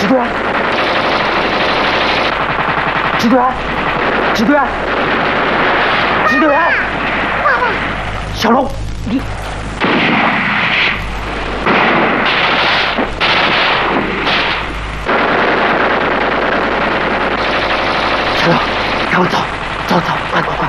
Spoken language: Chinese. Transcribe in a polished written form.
支队员，支队员，支队员，小龙，你。 小龙，赶快走，走，快过来！